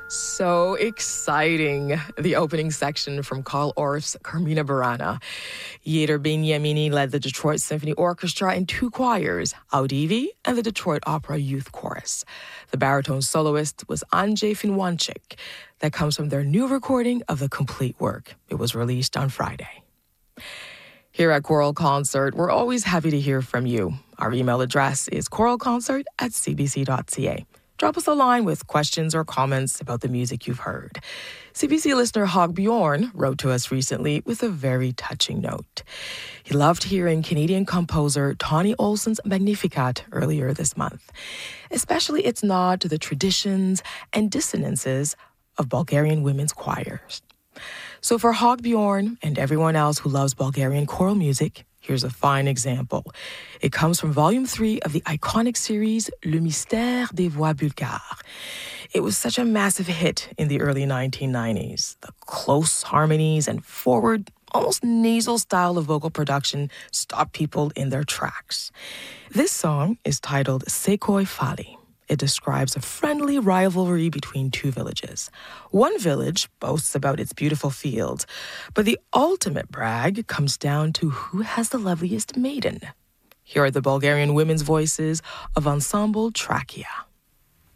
So exciting. The opening section from Carl Orff's Carmina Burana. Yehder Ben-Yamini led the Detroit Symphony Orchestra in two choirs, Audivi and the Detroit Opera Youth Chorus. The baritone soloist was Andrzej Finwanczyk. That comes from their new recording of the complete work. It was released on Friday. Here at Choral Concert, we're always happy to hear from you. Our email address is choralconcert@cbc.ca. Drop us a line with questions or comments about the music you've heard. CBC listener Hog Bjorn wrote to us recently with a very touching note. He loved hearing Canadian composer Tawny Olson's Magnificat earlier this month, especially its nod to the traditions and dissonances of Bulgarian women's choirs. So for Hog Bjorn and everyone else who loves Bulgarian choral music, here's a fine example. It comes from Volume 3 of the iconic series Le Mystère des Voix Bulgares. It was such a massive hit in the early 1990s. The close harmonies and forward, almost nasal style of vocal production stopped people in their tracks. This song is titled Sekoi Fali. It describes a friendly rivalry between two villages. One village boasts about its beautiful fields, but the ultimate brag comes down to who has the loveliest maiden. Here are the Bulgarian women's voices of Ensemble Trachea.